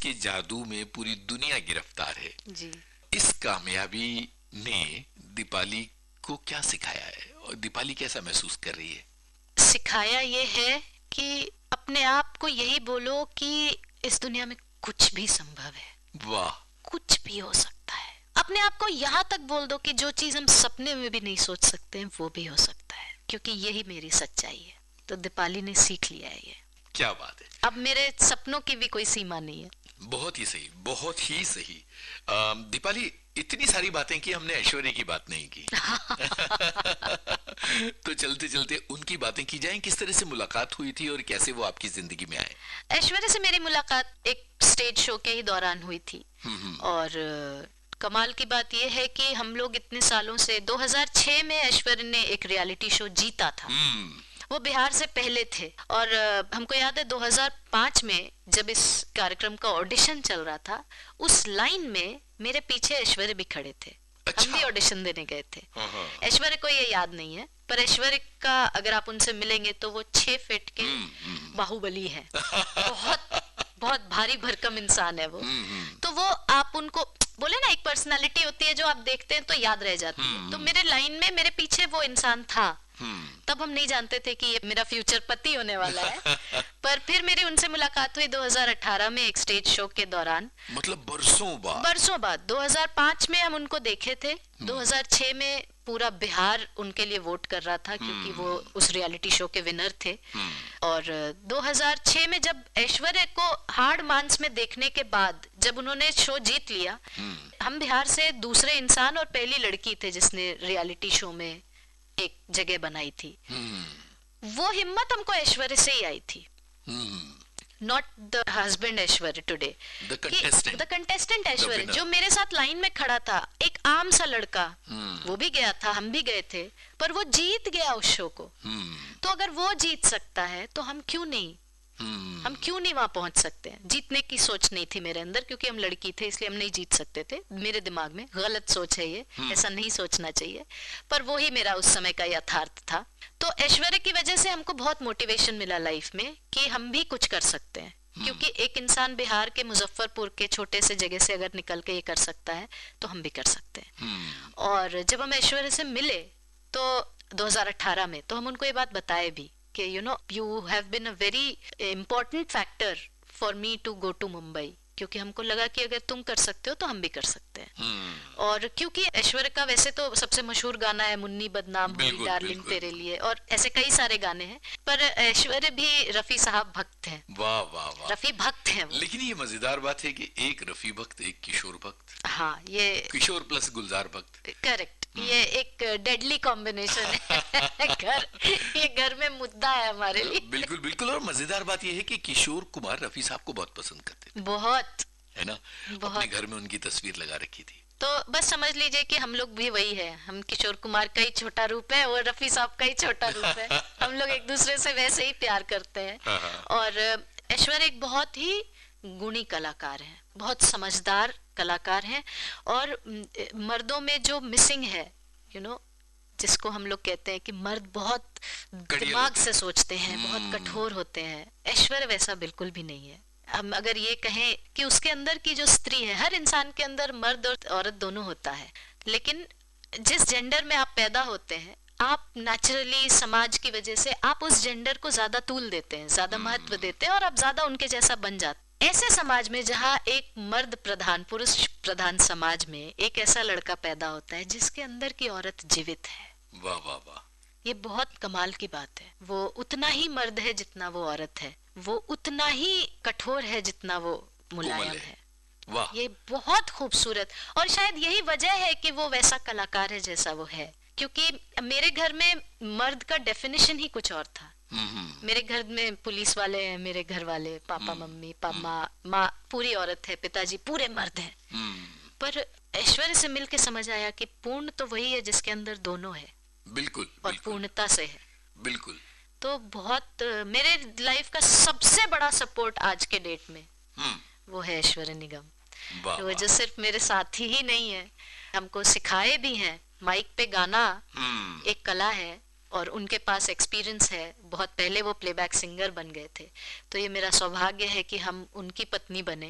जिसके जादू में पूरी दुनिया गिरफ्तार है जी। इस कामयाबी ने दीपाली को क्या सिखाया है और दीपाली कैसा महसूस कर रही है? सिखाया ये है कि अपने आप को यही बोलो कि इस दुनिया में कुछ भी संभव है। वाह। कुछ भी हो सकता है। अपने आप को यहाँ तक बोल दो कि जो चीज हम सपने में भी नहीं सोच सकते हैं वो भी हो सकता है, क्योंकि यही मेरी सच्चाई है। तो दीपाली ने सीख लिया है ये। क्या बात है। अब मेरे सपनों की भी कोई सीमा नहीं है। बहुत ही सही, बहुत ही सही। दीपाली, इतनी सारी बातें की, हमने ऐश्वर्या की बात नहीं की। तो चलते चलते उनकी बातें की जाएं। किस तरह से मुलाकात हुई थी और कैसे वो आपकी जिंदगी में आए? ऐश्वर्या से मेरी मुलाकात एक स्टेज शो के ही दौरान हुई थी। और कमाल की बात यह है कि हम लोग इतने सालों से 2006 में ऐश्वर्या ने एक रियलिटी शो जीता था। वो बिहार से पहले थे। और हमको याद है 2005 में जब इस कार्यक्रम का ऑडिशन चल रहा था, उस लाइन में मेरे पीछे ऐश्वर्या भी खड़े थे। अच्छा। हम भी ऑडिशन देने गए थे। ऐश्वर्या को ये याद नहीं है, पर ऐश्वर्या का अगर आप उनसे मिलेंगे तो वो 6 फीट के बाहुबली है। बहुत बहुत भारी भरकम इंसान है वो। तो वो आप उनको बोले ना, एक पर्सनालिटी होती है जो आप देखते हैं तो याद रह जाती है। तो मेरे लाइन में मेरे पीछे वो इंसान था। तब हम नहीं जानते थे कि ये मेरा फ्यूचर पति होने वाला है। पर फिर मेरी उनसे मुलाकात हुई 2018 में एक स्टेज शो के दौरान। मतलब बरसों बाद। बरसों बाद 2005 में हम उनको देखे थे। 2006 में पूरा बिहार उनके लिए वोट कर रहा था क्योंकि वो उस रियलिटी शो के विनर थे। और 2006 में जब ऐश्वर्या को हाड़ मांस में देखने के बाद जब उन्होंने शो जीत लिया, हम बिहार से दूसरे इंसान और पहली लड़की थे जिसने रियलिटी शो में एक जगह बनाई थी। वो हिम्मत हमको ऐश्वर्या से ही आई थी। Not the husband Aishwarya today, the contestant Aishwarya जो मेरे साथ लाइन में खड़ा था, एक आम सा लड़का। वो भी गया था, हम भी गए थे, पर वो जीत गया उस शो को। तो अगर वो जीत सकता है तो हम क्यों नहीं वहां पहुंच सकते हैं? जीतने की सोच नहीं थी मेरे अंदर, क्योंकि हम लड़की थे इसलिए हम नहीं जीत सकते थे। मेरे दिमाग में गलत सोच है ये, ऐसा नहीं सोचना चाहिए, पर वो ही मेरा उस समय का यथार्थ था। तो ऐश्वर्या की वजह से हमको बहुत मोटिवेशन मिला लाइफ में कि हम भी कुछ कर सकते हैं। क्योंकि एक इंसान बिहार के मुजफ्फरपुर के छोटे से जगह से अगर निकल के ये कर सकता है तो हम भी कर सकते हैं। और जब हम ऐश्वर्या से मिले तो 2018 में, तो हम उनको ये बात बताए भी कि you have been a very important factor for me to go to Mumbai, क्योंकि हमको लगा कि अगर तुम कर सकते हो तो हम भी कर सकते हैं। और क्योंकि ऐश्वर्या का वैसे तो सबसे मशहूर गाना है मुन्नी बदनाम हुई डार्लिंग तेरे लिए, और ऐसे कई सारे गाने हैं, पर ऐश्वर्या भी रफी साहब भक्त हैं। वाह वाह वाह, रफी भक्त हैं वो। लेकिन ये मजेदार बात है कि एक रफी भक्त, एक किशोर भक्त। हाँ, ये किशोर प्लस गुलजार भक्त। करेक्ट, ये एक डेडली कॉम्बिनेशन है। ये घर में मुद्दा है हमारे लिए। बिल्कुल बिल्कुल। और मजेदार बात यह है कि किशोर कुमार रफी साहब को बहुत पसंद करते थे। बहुत, है ना? अपने घर में उनकी तस्वीर लगा रखी थी। तो बस समझ लीजिए कि हम लोग भी वही है। हम किशोर कुमार का ही छोटा रूप है और रफी साहब का ही छोटा रूप है। हम लोग एक दूसरे से वैसे ही प्यार करते हैं। और ऐश्वर्या एक बहुत ही गुणी कलाकार है, बहुत समझदार कलाकार हैं। और मर्दों में जो मिसिंग है, जिसको हम लोग कहते हैं कि मर्द बहुत दिमाग से सोचते हैं, बहुत कठोर होते हैं, ऐश्वर्या वैसा बिल्कुल भी नहीं है। हम अगर ये कहें कि उसके अंदर की जो स्त्री है, हर इंसान के अंदर मर्द और औरत दोनों होता है, लेकिन जिस जेंडर में आप पैदा होते हैं, आप नेचुरली समाज की वजह से आप उस जेंडर को ज्यादा तूल देते हैं, ज्यादा महत्व देते हैं, और आप ज्यादा उनके जैसा बन जाते हैं। ऐसे समाज में जहाँ एक मर्द प्रधान, पुरुष प्रधान समाज में एक ऐसा लड़का पैदा होता है जिसके अंदर की औरत जीवित है। वाह वाह वाह, ये बहुत कमाल की बात है। वो उतना ही मर्द है जितना वो औरत है, वो उतना ही कठोर है जितना वो मुलायम है। वाह, ये बहुत खूबसूरत। और शायद यही वजह है कि वो वैसा कलाकार है जैसा वो है, क्योंकि मेरे घर में मर्द का डेफिनेशन ही कुछ और था। मेरे घर में पुलिस वाले हैं, मेरे घर वाले, पापा मम्मी, माँ पूरी औरत है, पिताजी पूरे मर्द हैं। पर ऐश्वर्या से मिलके समझ आया कि पूर्ण तो वही है जिसके अंदर दोनों है। बिल्कुल, और पूर्णता से है। बिल्कुल। तो बहुत मेरे लाइफ का सबसे बड़ा सपोर्ट आज के डेट में वो है ऐश्वर्या निगम। वो जो सिर्फ मेरे साथी ही नहीं है, हमको सिखाए भी हैं। माइक पे गाना एक कला है और उनके पास एक्सपीरियंस है। बहुत पहले वो प्लेबैक सिंगर बन गए थे, तो ये मेरा सौभाग्य है कि हम उनकी पत्नी बने।